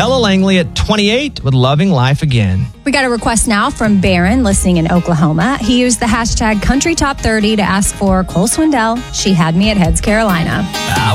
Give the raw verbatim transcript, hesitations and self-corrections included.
Ella Langley at twenty-eight with Loving Life Again. We got a request now from Barron, listening in Oklahoma. He used the hashtag Country Top thirty to ask for Cole Swindell, She Had Me at Heads, Carolina.